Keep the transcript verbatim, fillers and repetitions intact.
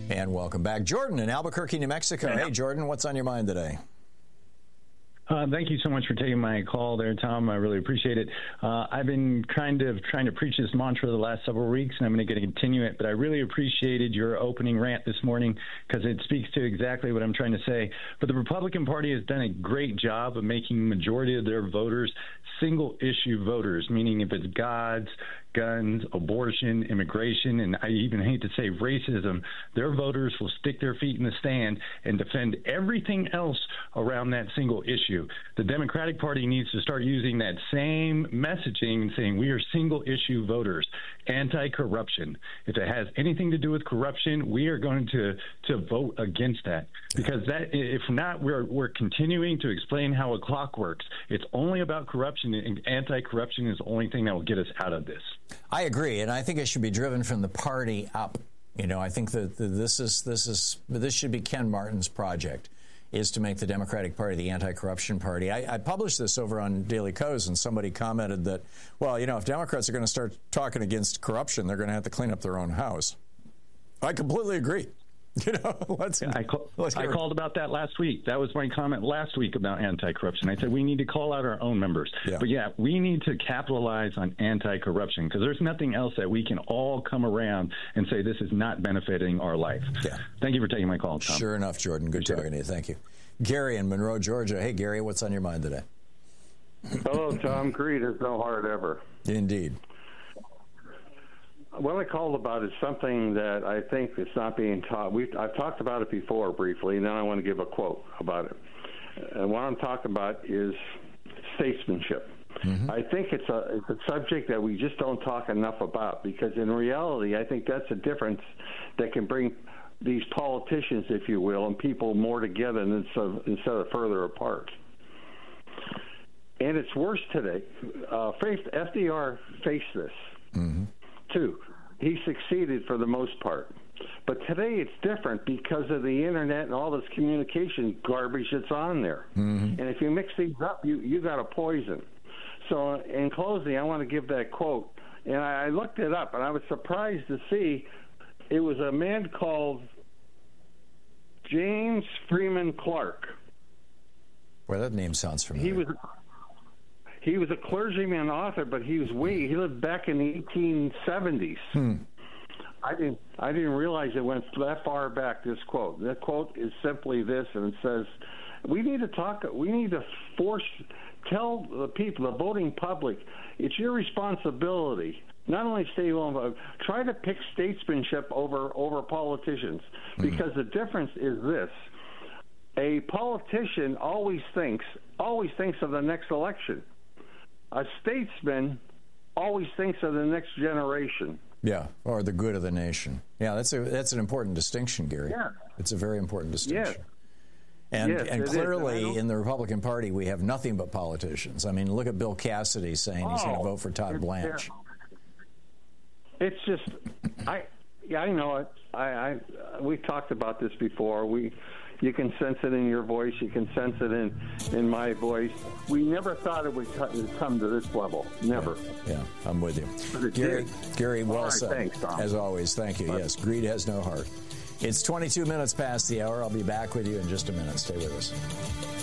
And welcome back. Jordan in Albuquerque, New Mexico. Yeah. Hey, Jordan, what's on your mind today? Uh, thank you so much for taking my call there, Tom. I really appreciate it. Uh, I've been kind of trying to preach this mantra the last several weeks, and I'm going to continue it, but I really appreciated your opening rant this morning because it speaks to exactly what I'm trying to say. But the Republican Party has done a great job of making majority of their voters single-issue voters, meaning if it's gods, guns, abortion, immigration, and I even hate to say racism, their voters will stick their feet in the stand and defend everything else around that single issue. The Democratic Party needs to start using that same messaging and saying we are single-issue voters, anti-corruption. If it has anything to do with corruption, we are going to, to vote against that. Because that, if not, we're, we're continuing to explain how a clock works. It's only about corruption, and anti-corruption is the only thing that will get us out of this. I agree, and I think it should be driven from the party up. You know, I think that this is this is this should be Ken Martin's project, is to make the Democratic Party the anti-corruption party. I, I published this over on Daily Kos, and somebody commented that, well, you know, if Democrats are going to start talking against corruption, they're going to have to clean up their own house. I completely agree. You know, let's. I, call, let's I called about that last week. That was my comment last week about anti-corruption. I said we need to call out our own members. Yeah. But yeah, we need to capitalize on anti-corruption because there's nothing else that we can all come around and say this is not benefiting our life. Yeah. Thank you for taking my call, Tom. Sure enough, Jordan. Good You talking too. to you. Thank you. Gary in Monroe, Georgia. Hey, Gary, what's on your mind today? Hello, Tom. Greed is no hard ever. Indeed. What I called about is something that I think is not being taught. We've, I've talked about it before briefly, and then I want to give a quote about it. And what I'm talking about is statesmanship. Mm-hmm. I think it's a, it's a subject that we just don't talk enough about because in reality, I think that's a difference that can bring these politicians, if you will, and people more together instead of, instead of further apart. And it's worse today. Uh, F D R faced this. Mm-hmm. Too. He succeeded for the most part. But today it's different because of the internet and all this communication garbage that's on there. Mm-hmm. And if you mix these up, you, you got a poison. So in closing, I want to give that quote. And I looked it up, and I was surprised to see it was a man called James Freeman Clark. Well, that name sounds familiar. He was... He was a clergyman author, but he was way he lived back in the eighteen seventies. Hmm. I didn't I didn't realize it went that far back. This quote, that quote is simply this, and it says, "We need to talk. We need to force tell the people, the voting public, it's your responsibility. Not only stay home, but try to pick statesmanship over over politicians, because hmm. the difference is this." A politician always thinks always thinks of the next election. A statesman always thinks of the next generation. Yeah, or the good of the nation. Yeah, that's a that's an important distinction, Gary. Yeah. It's a very important distinction. Yes. And yes, and clearly and in the Republican Party we have nothing but politicians. I mean, look at Bill Cassidy saying oh, he's going to vote for Todd Blanche. It's just, I yeah, I know it. I, I we talked about this before. We. You can sense it in your voice. You can sense it in, in my voice. We never thought it would come to this level. Never. Yeah, yeah, I'm with you. Gary, Gary, well right, said. Thanks, Tom. As always, thank you. Bye. Yes, greed has no heart. It's twenty-two minutes past the hour. I'll be back with you in just a minute. Stay with us.